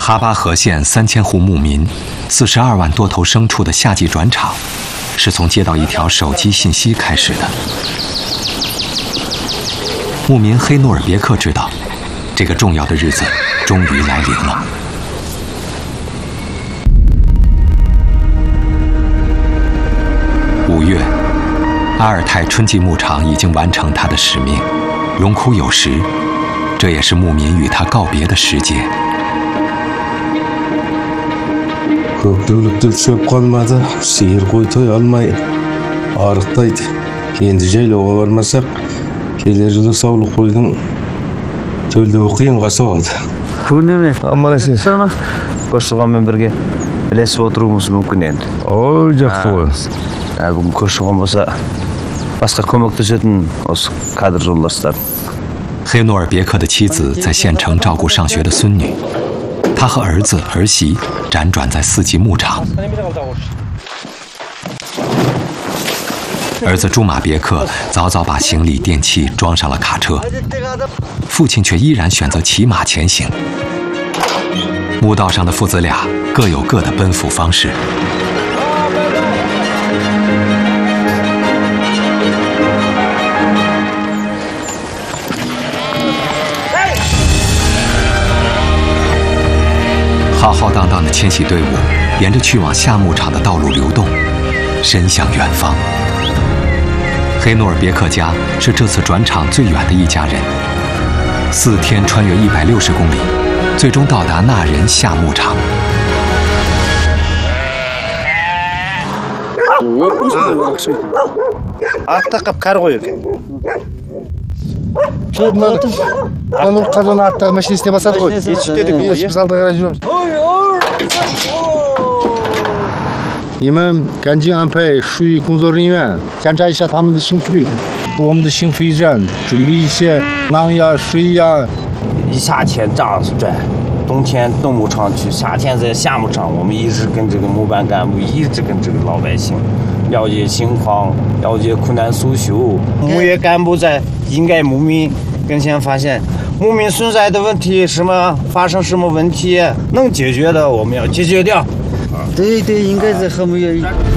哈巴河县3000户牧民、42万多头牲畜的夏季转场，是从接到一条手机信息开始的。牧民黑诺尔别克知道，这个重要的日子终于来临了。5月，阿尔泰春季牧场已经完成它的使命，荣枯有时，这也是牧民与他告别的时节。 көктөбөлүктөр шөп калмады, сиыр кой той алмай арыктайды. Енді жайлауға бармасақ, келер жылы саулық қойдың төлдеуі қиынға соғады. Күнеме? Амаласыз. Көрші-қолмен бірге ілесіп отыруымыз мүмкін енді. Ой, жақсы ғой. Бүгін көрші-қол болса, басқа көмектесетін осы кадр жолдастар. 黑诺尔别克的妻子在县城照顾上学的孙女，他和儿子儿媳辗转在4季牧场。儿子朱马别克早早把行李电器装上了卡车，父亲却依然选择骑马前行。牧道上的父子俩各有各的奔赴方式。浩浩荡荡的迁徙队伍沿着去往夏牧场的道路流动，伸向远方。黑诺尔别克家是这次转场最远的一家人，4天穿越160公里，最终到达纳仁夏牧场。 артта қап кәрі қой екен. Анау қазан аттағы машинесіне басады ғой. Біз алдыға қарай жүреміз. 이만 간지 안패 수위工作人员检查一下他们的心肺，我们的心肺站准备一些狼呀、水呀。 夏天这样转，冬天动牧场去，夏天在夏牧场，我们一直跟这个牧班干部，一直跟这个老百姓了解情况，了解困难诉求。牧业干部在应该牧民跟前发现牧民存在的问题，发生什么问题能解决的，我们要解决掉。 对，应该是和牧业。